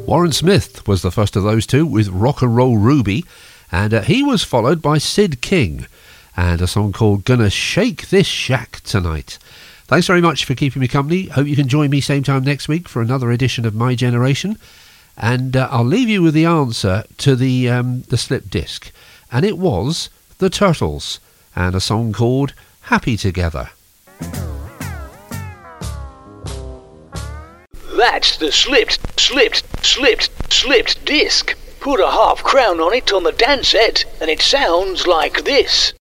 Warren Smith was the first of those two with Rock and Roll Ruby, and he was followed by Sid King and a song called Gonna Shake This Shack Tonight. Thanks very much for keeping me company. Hope you can join me same time next week for another edition of My Generation. And I'll leave you with the answer to the slip disc. And it was the Turtles and a song called Happy Together. That's the slipped disc. Put a half crown on it on the dance set and it sounds like this.